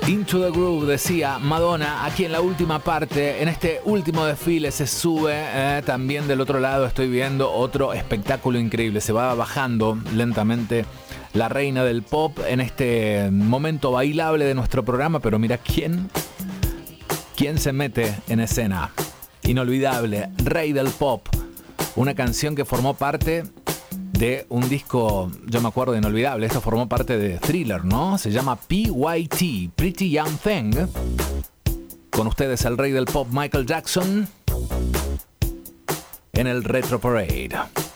Into the Groove, decía Madonna. Aquí en la última parte, en este último desfile, se sube. También del otro lado estoy viendo otro espectáculo increíble. Se va bajando lentamente la reina del pop en este momento bailable de nuestro programa. Pero mira quién se mete en escena. Inolvidable, Rey del Pop. Una canción que formó parte de un disco, yo me acuerdo, inolvidable. Esto formó parte de Thriller, ¿no? Se llama PYT, Pretty Young Thing. Con ustedes el rey del pop, Michael Jackson, en el Retro Parade.